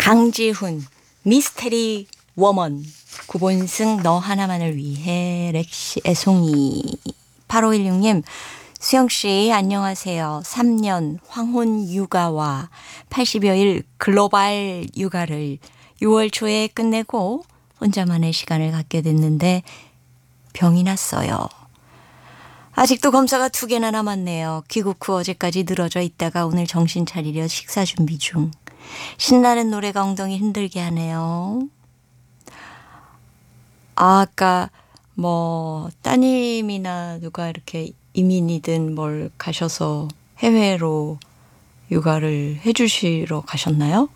강지훈 미스테리 워먼 구본승 너 하나만을 위해 렉시 애송이 8516님 수영씨 안녕하세요. 3년 황혼 육아와 80여일 글로벌 육아를 6월 초에 끝내고 혼자만의 시간을 갖게 됐는데 병이 났어요. 아직도 검사가 2개나 남았네요. 귀국 후 어제까지 늘어져 있다가 오늘 정신 차리려 식사 준비 중. 신나는 노래가 엉덩이 흔들게 하네요. 아까 따님이나 누가 이렇게 이민이든 뭘 가셔서 해외로 육아를 해주시러 가셨나요?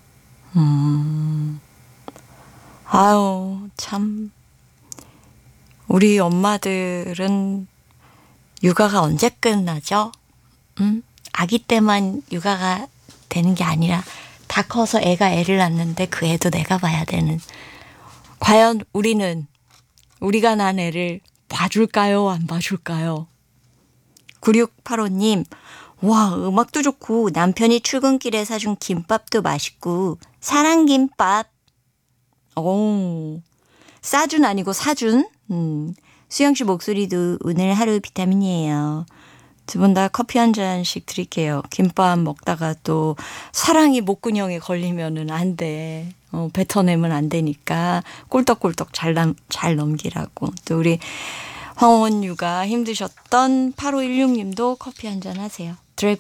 아유, 참. 우리 엄마들은 육아가 언제 끝나죠? 아기 때만 육아가 되는 게 아니라 다 커서 애가 애를 낳는데 그 애도 내가 봐야 되는. 과연 우리가 난 애를 봐줄까요? 안 봐줄까요? 9685님, 와, 음악도 좋고 남편이 출근길에 사준 김밥도 맛있고 사랑김밥. 오, 싸준 아니고 사준. 수영씨 목소리도 오늘 하루 비타민이에요. 2분 다 커피 한 잔씩 드릴게요. 김밥 먹다가 또 사랑이 목구멍에 걸리면은 안 돼. 뱉어내면 안 되니까 꿀떡꿀떡 잘 넘기라고. 또 우리 황혼 육아 힘드셨던 8516님도 커피 한 잔 하세요.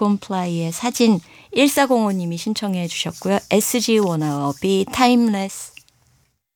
드래곤플라이의 사진 1405님이 신청해 주셨고요. SG 워너비 타임레스